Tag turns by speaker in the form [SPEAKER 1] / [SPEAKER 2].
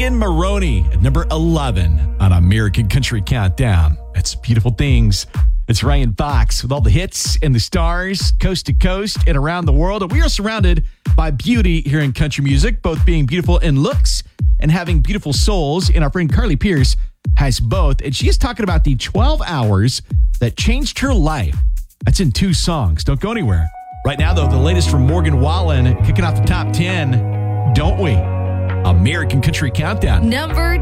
[SPEAKER 1] Ryan Maroney at number 11 on American Country Countdown. That's Beautiful Things. It's Ryan Fox with all the hits and the stars, coast to coast and around the world. And we are surrounded by beauty here in country music, both being beautiful in looks and having beautiful souls. And our friend Carly Pierce has both. And she is talking about the 12 hours that changed her life. That's in 2 songs. Don't go anywhere. Right now, though, the latest from Morgan Wallen kicking off the top 10. Don't we? American Country Countdown.
[SPEAKER 2] Number